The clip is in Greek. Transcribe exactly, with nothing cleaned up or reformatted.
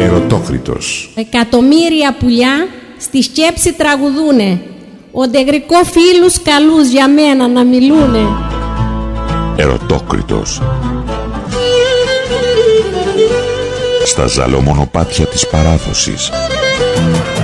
Ερωτόκριτος. Εκατομμύρια πουλιά στη σκέψη τραγουδούνε. Ο ντεγρικό φίλους καλούς για μένα να μιλούνε. Ερωτόκριτος. Στα ζαλομονοπάτια της παράδοσης.